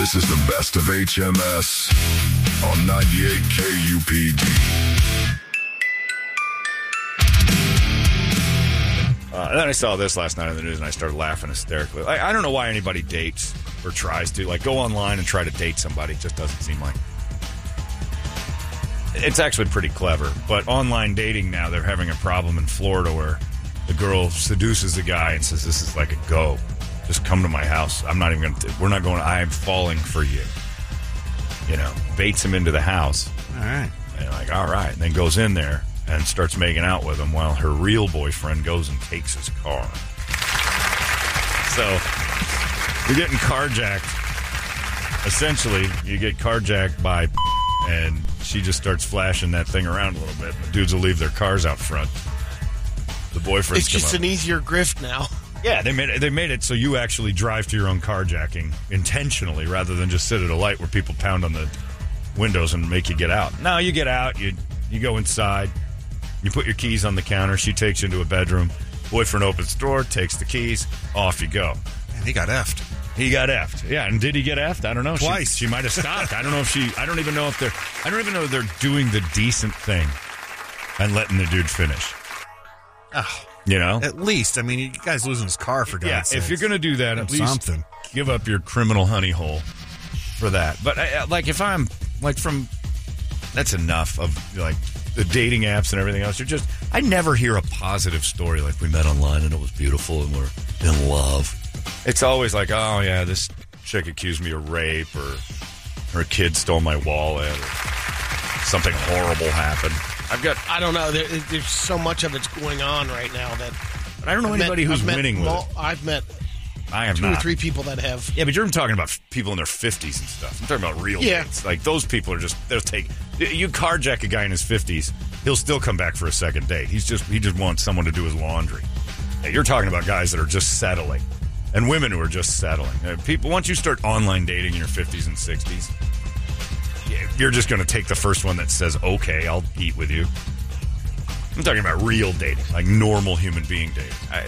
This is the best of HMS on 98 KUPD. Then I saw this last night on the news, and I started laughing hysterically. I don't know why anybody dates or tries to. Like, go online and try to date somebody. It just doesn't seem like. It's actually pretty clever. But online dating now, they're having a problem in Florida where the girl seduces the guy and says, this is like a go. Just come to my house. I'm not even going to. We're not going. I am falling for you. You know, baits him into the house. All right. And you're like, all right. And then goes in there and starts making out with him while her real boyfriend goes and takes his car. So you're getting carjacked. Essentially, you get carjacked by and she just starts flashing that thing around a little bit. The dudes will leave their cars out front. The boyfriend's It's just an easier grift now. Yeah, they made it so you actually drive to your own carjacking intentionally rather than just sit at a light where people pound on the windows and make you get out. No, you get out, you go inside, you put your keys on the counter, she takes you into a bedroom, boyfriend opens the door, takes the keys, off you go. And he got effed. He got effed. Yeah, and did he get effed? I don't know. Twice. She might have stopped. I don't know if they're doing the decent thing and letting the dude finish. Oh. You know? At least. I mean, you guys losing his car, for God's sake. If you're going to do that, at least something. Give up your criminal honey hole for that. But, if I'm, that's enough of, the dating apps and everything else. I never hear a positive story like we met online and it was beautiful and we're in love. It's always like, oh, yeah, this chick accused me of rape or her kid stole my wallet or something horrible happened. I don't know. There's so much of it's going on right now that I don't know anybody who's winning with it. I've met I have two not. or three people that have. Yeah, but you're talking about people in their 50s and stuff. I'm talking about real dates. Like, those people are they'll take. You carjack a guy in his 50s, he'll still come back for a second date. He just wants someone to do his laundry. Yeah, you're talking about guys that are just settling. And women who are just settling. People, once you start online dating in your 50s and 60s, you're just going to take the first one that says, okay, I'll eat with you. I'm talking about real dating, like normal human being dating.